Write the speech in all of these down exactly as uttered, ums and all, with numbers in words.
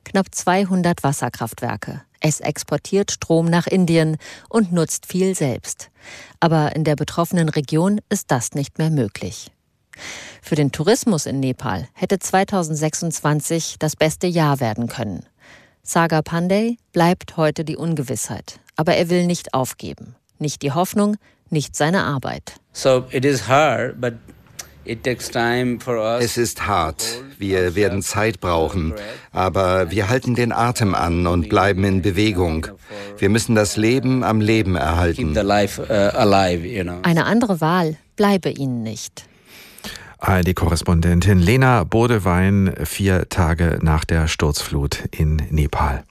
knapp zweihundert Wasserkraftwerke. Es exportiert Strom nach Indien und nutzt viel selbst. Aber in der betroffenen Region ist das nicht mehr möglich. Für den Tourismus in Nepal hätte zweitausendsechsundzwanzig das beste Jahr werden können. Sagar Pandey bleibt heute die Ungewissheit. Aber er will nicht aufgeben. Nicht die Hoffnung, nicht seine Arbeit. So it is hard, but it takes time for us. Es ist hart. Wir werden Zeit brauchen. Aber wir halten den Atem an und bleiben in Bewegung. Wir müssen das Leben am Leben erhalten. Eine andere Wahl bleibe ihnen nicht. A R D-Korrespondentin Lena Bodewein, vier Tage nach der Sturzflut in Nepal.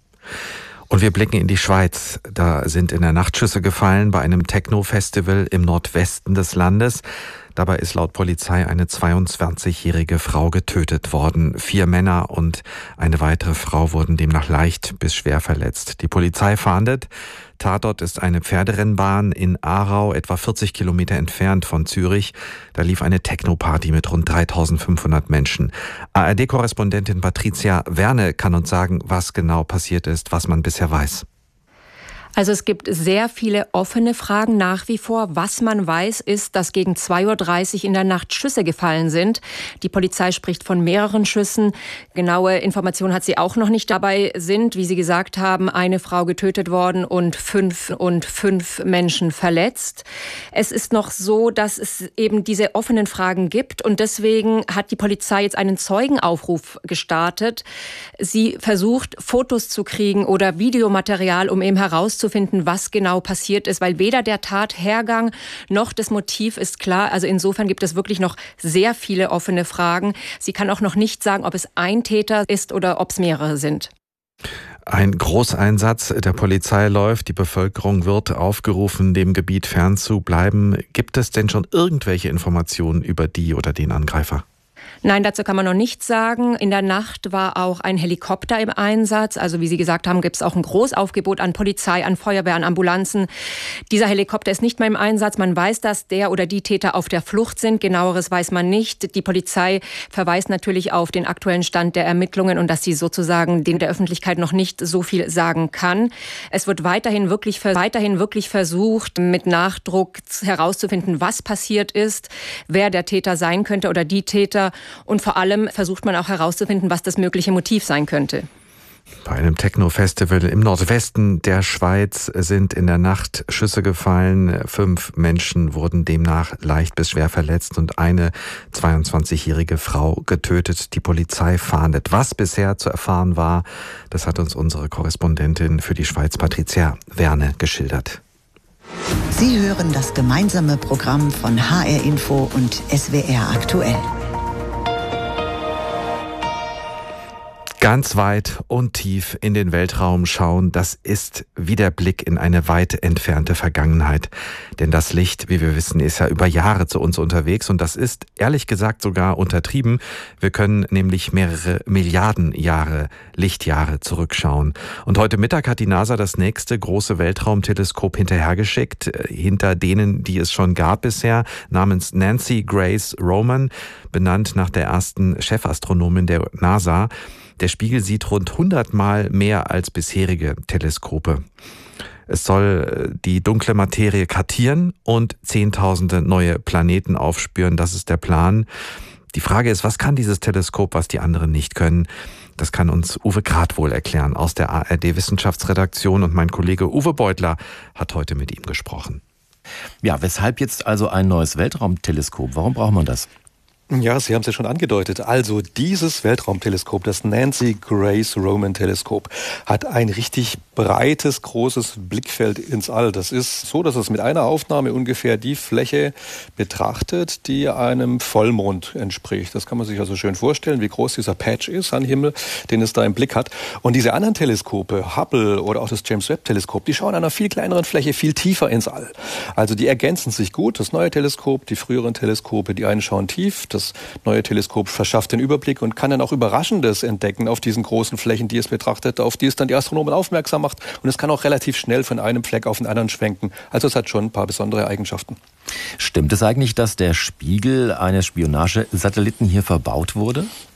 Und wir blicken in die Schweiz. Da sind in der Nacht Schüsse gefallen bei einem Techno-Festival im Nordwesten des Landes. Dabei ist laut Polizei eine zweiundzwanzigjährige Frau getötet worden. Vier Männer und eine weitere Frau wurden demnach leicht bis schwer verletzt. Die Polizei fahndet. Tatort ist eine Pferderennbahn in Aarau, etwa vierzig Kilometer entfernt von Zürich. Da lief eine Techno-Party mit rund dreitausendfünfhundert Menschen. A R D-Korrespondentin Patricia Werne kann uns sagen, was genau passiert ist, was man bisher weiß. Also es gibt sehr viele offene Fragen nach wie vor. Was man weiß, ist, dass gegen zwei Uhr dreißig in der Nacht Schüsse gefallen sind. Die Polizei spricht von mehreren Schüssen. Genaue Informationen hat sie auch noch nicht. Dabei sind, wie Sie gesagt haben, eine Frau getötet worden und fünf und fünf Menschen verletzt. Es ist noch so, dass es eben diese offenen Fragen gibt und deswegen hat die Polizei jetzt einen Zeugenaufruf gestartet. Sie versucht, Fotos zu kriegen oder Videomaterial, um eben herauszufinden, was genau passiert ist, weil weder der Tathergang noch das Motiv ist klar. Also insofern gibt es wirklich noch sehr viele offene Fragen. Sie kann auch noch nicht sagen, ob es ein Täter ist oder ob es mehrere sind. Ein Großeinsatz der Polizei läuft. Die Bevölkerung wird aufgerufen, dem Gebiet fernzubleiben. Gibt es denn schon irgendwelche Informationen über die oder den Angreifer? Nein, dazu kann man noch nichts sagen. In der Nacht war auch ein Helikopter im Einsatz. Also wie Sie gesagt haben, gibt es auch ein Großaufgebot an Polizei, an Feuerwehr, an Ambulanzen. Dieser Helikopter ist nicht mehr im Einsatz. Man weiß, dass der oder die Täter auf der Flucht sind. Genaueres weiß man nicht. Die Polizei verweist natürlich auf den aktuellen Stand der Ermittlungen und dass sie sozusagen dem der Öffentlichkeit noch nicht so viel sagen kann. Es wird weiterhin wirklich, weiterhin wirklich versucht, mit Nachdruck herauszufinden, was passiert ist, wer der Täter sein könnte oder die Täter. Und vor allem versucht man auch herauszufinden, was das mögliche Motiv sein könnte. Bei einem Techno-Festival im Nordwesten der Schweiz sind in der Nacht Schüsse gefallen. Fünf Menschen wurden demnach leicht bis schwer verletzt und eine zweiundzwanzigjährige Frau getötet. Die Polizei fahndet. Was bisher zu erfahren war, das hat uns unsere Korrespondentin für die Schweiz, Patricia Werne, geschildert. Sie hören das gemeinsame Programm von H R Info und S W R aktuell. Ganz weit und tief in den Weltraum schauen, das ist wie der Blick in eine weit entfernte Vergangenheit. Denn das Licht, wie wir wissen, ist ja über Jahre zu uns unterwegs und das ist ehrlich gesagt sogar untertrieben. Wir können nämlich mehrere Milliarden Jahre, Lichtjahre zurückschauen. Und heute Mittag hat die NASA das nächste große Weltraumteleskop hinterhergeschickt, hinter denen, die es schon gab bisher, namens Nancy Grace Roman, benannt nach der ersten Chefastronomin der NASA. Der Spiegel sieht rund hundertmal mehr als bisherige Teleskope. Es soll die dunkle Materie kartieren und Zehntausende neue Planeten aufspüren. Das ist der Plan. Die Frage ist, was kann dieses Teleskop, was die anderen nicht können? Das kann uns Uwe Grad wohl erklären aus der A R D-Wissenschaftsredaktion. Und mein Kollege Uwe Beutler hat heute mit ihm gesprochen. Ja, weshalb jetzt also ein neues Weltraumteleskop? Warum braucht man das? Ja, Sie haben es ja schon angedeutet. Also dieses Weltraumteleskop, das Nancy Grace Roman Teleskop, hat ein richtig breites, großes Blickfeld ins All. Das ist so, dass es mit einer Aufnahme ungefähr die Fläche betrachtet, die einem Vollmond entspricht. Das kann man sich also schön vorstellen, wie groß dieser Patch ist am Himmel, den es da im Blick hat. Und diese anderen Teleskope, Hubble oder auch das James Webb Teleskop, die schauen an einer viel kleineren Fläche viel tiefer ins All. Also die ergänzen sich gut. Das neue Teleskop, die früheren Teleskope, die einen schauen tief. Das neue Teleskop verschafft den Überblick und kann dann auch Überraschendes entdecken auf diesen großen Flächen, die es betrachtet, auf die es dann die Astronomen aufmerksam macht. Und es kann auch relativ schnell von einem Fleck auf den anderen schwenken. Also es hat schon ein paar besondere Eigenschaften. Stimmt es eigentlich, dass der Spiegel eines Spionagesatelliten hier verbaut wurde?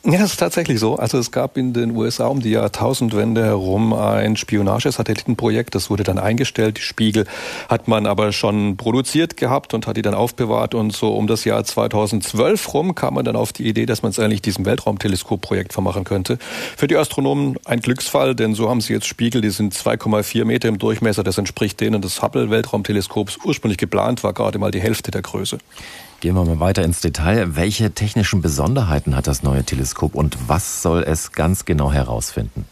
Ja, es ist tatsächlich so. Also es gab in den U S A um die Jahrtausendwende herum ein Spionagesatellitenprojekt. Das wurde dann eingestellt. Die Spiegel hat man aber schon produziert gehabt und hat die dann aufbewahrt. Und so um das Jahr zweitausendzwölf rum kam man dann auf die Idee, dass man es eigentlich diesem Weltraumteleskopprojekt vermachen könnte. Für die Astronomen ein Glücksfall, denn so haben sie jetzt Spiegel, die sind zwei Komma vier Meter im Durchmesser. Das entspricht denen des Hubble-Weltraumteleskops. Ursprünglich geplant war gerade mal die Hälfte der Größe. Gehen wir mal weiter ins Detail. Welche technischen Besonderheiten hat das neue Teleskop und was soll es ganz genau herausfinden?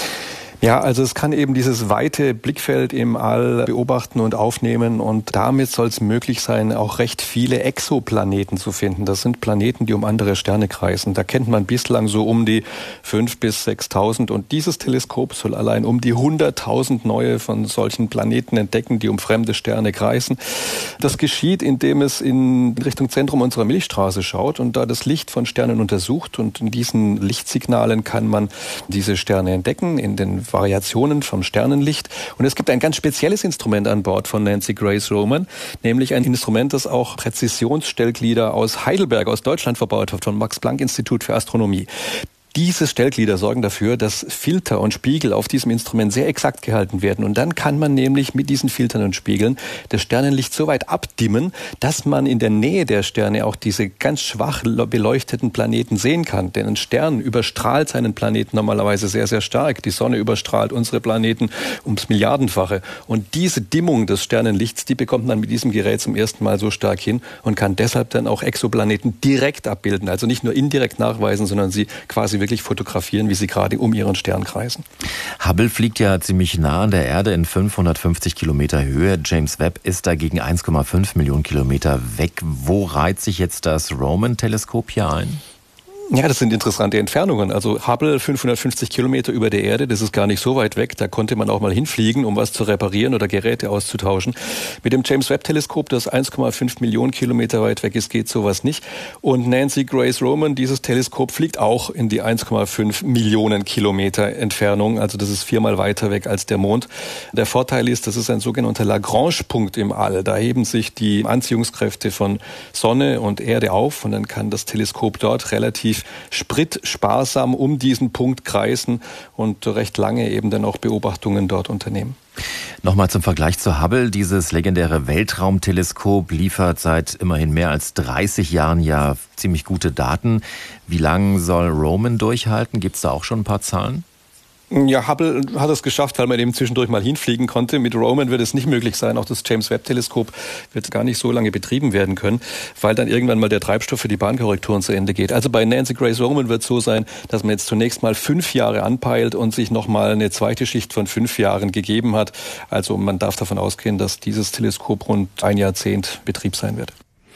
Ja, also es kann eben dieses weite Blickfeld im All beobachten und aufnehmen und damit soll es möglich sein, auch recht viele Exoplaneten zu finden. Das sind Planeten, die um andere Sterne kreisen. Da kennt man bislang so um die fünftausend bis sechstausend und dieses Teleskop soll allein um die hunderttausend neue von solchen Planeten entdecken, die um fremde Sterne kreisen. Das geschieht, indem es in Richtung Zentrum unserer Milchstraße schaut und da das Licht von Sternen untersucht und in diesen Lichtsignalen kann man diese Sterne entdecken, in den Variationen vom Sternenlicht. Und es gibt ein ganz spezielles Instrument an Bord von Nancy Grace Roman, nämlich ein Instrument, das auch Präzisionsstellglieder aus Heidelberg, aus Deutschland verbaut hat, vom Max-Planck-Institut für Astronomie. Diese Stellglieder sorgen dafür, dass Filter und Spiegel auf diesem Instrument sehr exakt gehalten werden. Und dann kann man nämlich mit diesen Filtern und Spiegeln das Sternenlicht so weit abdimmen, dass man in der Nähe der Sterne auch diese ganz schwach beleuchteten Planeten sehen kann. Denn ein Stern überstrahlt seinen Planeten normalerweise sehr, sehr stark. Die Sonne überstrahlt unsere Planeten ums Milliardenfache. Und diese Dimmung des Sternenlichts, die bekommt man mit diesem Gerät zum ersten Mal so stark hin und kann deshalb dann auch Exoplaneten direkt abbilden. Also nicht nur indirekt nachweisen, sondern sie quasi wirklich fotografieren, wie sie gerade um ihren Stern kreisen. Hubble fliegt ja ziemlich nah an der Erde in fünfhundertfünfzig Kilometer Höhe. James Webb ist dagegen eins Komma fünf Millionen Kilometer weg. Wo reiht sich jetzt das Roman-Teleskop hier ein? Ja, das sind interessante Entfernungen. Also Hubble, fünfhundertfünfzig Kilometer über der Erde, das ist gar nicht so weit weg. Da konnte man auch mal hinfliegen, um was zu reparieren oder Geräte auszutauschen. Mit dem James Webb-Teleskop, das eins Komma fünf Millionen Kilometer weit weg ist, geht sowas nicht. Und Nancy Grace Roman, dieses Teleskop, fliegt auch in die eins Komma fünf Millionen Kilometer Entfernung. Also das ist viermal weiter weg als der Mond. Der Vorteil ist, das ist ein sogenannter Lagrange-Punkt im All. Da heben sich die Anziehungskräfte von Sonne und Erde auf und dann kann das Teleskop dort relativ spritsparsam um diesen Punkt kreisen und recht lange eben dann auch Beobachtungen dort unternehmen. Nochmal zum Vergleich zu Hubble. Dieses legendäre Weltraumteleskop liefert seit immerhin mehr als dreißig Jahren ja ziemlich gute Daten. Wie lange soll Roman durchhalten? Gibt es da auch schon ein paar Zahlen? Ja, Hubble hat es geschafft, weil man eben zwischendurch mal hinfliegen konnte. Mit Roman wird es nicht möglich sein. Auch das James Webb-Teleskop wird gar nicht so lange betrieben werden können, weil dann irgendwann mal der Treibstoff für die Bahnkorrekturen zu Ende geht. Also bei Nancy Grace Roman wird es so sein, dass man jetzt zunächst mal fünf Jahre anpeilt und sich nochmal eine zweite Schicht von fünf Jahren gegeben hat. Also man darf davon ausgehen, dass dieses Teleskop rund ein Jahrzehnt Betrieb sein wird.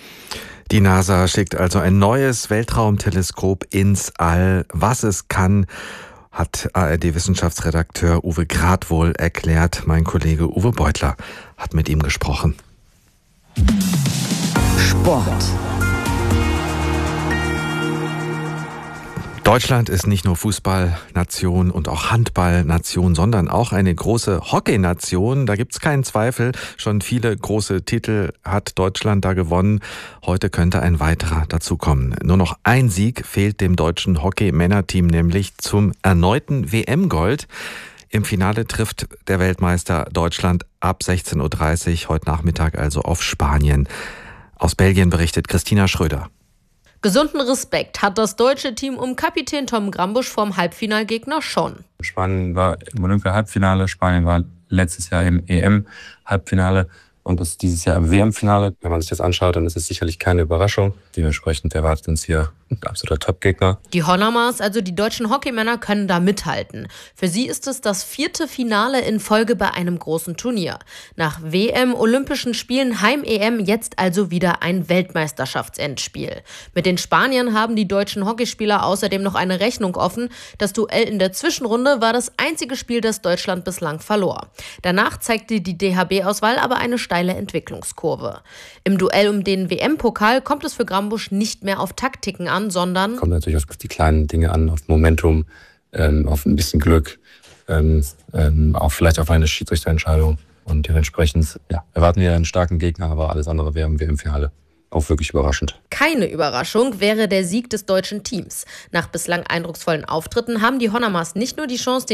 Die NASA schickt also ein neues Weltraumteleskop ins All. Was es kann, hat A R D-Wissenschaftsredakteur Uwe Grad wohl erklärt. Mein Kollege Uwe Beutler hat mit ihm gesprochen. Sport. Deutschland ist nicht nur Fußballnation und auch Handballnation, sondern auch eine große Hockeynation. Da gibt's keinen Zweifel. Schon viele große Titel hat Deutschland da gewonnen. Heute könnte ein weiterer dazukommen. Nur noch ein Sieg fehlt dem deutschen Hockey-Männerteam, nämlich zum erneuten W M-Gold. Im Finale trifft der Weltmeister Deutschland ab sechzehn Uhr dreißig, heute Nachmittag also auf Spanien. Aus Belgien berichtet Christina Schröder. Gesunden Respekt hat das deutsche Team um Kapitän Tom Grambusch vorm Halbfinalgegner schon. Spanien war im Olympia-Halbfinale, Spanien war letztes Jahr im E M-Halbfinale und das dieses Jahr im W M-Finale. Wenn man sich das anschaut, dann ist es sicherlich keine Überraschung. Dementsprechend erwartet uns hier ein absoluter Top-Gegner. Die Hollamers, also die deutschen Hockeymänner, können da mithalten. Für sie ist es das vierte Finale in Folge bei einem großen Turnier. Nach W M, Olympischen Spielen, Heim-E M jetzt also wieder ein Weltmeisterschaftsendspiel. Mit den Spaniern haben die deutschen Hockeyspieler außerdem noch eine Rechnung offen. Das Duell in der Zwischenrunde war das einzige Spiel, das Deutschland bislang verlor. Danach zeigte die D H B-Auswahl aber eine steile Entwicklungskurve. Im Duell um den W M-Pokal kommt es für Grambusch nicht mehr auf Taktiken an, sondern kommt natürlich auf die kleinen Dinge an, auf Momentum, ähm, auf ein bisschen Glück, ähm, ähm, auch vielleicht auf eine Schiedsrichterentscheidung. Und dementsprechend ja, erwarten wir einen starken Gegner, aber alles andere wäre im W M-Finale auch wirklich überraschend. Keine Überraschung wäre der Sieg des deutschen Teams. Nach bislang eindrucksvollen Auftritten haben die Honamers nicht nur die Chance,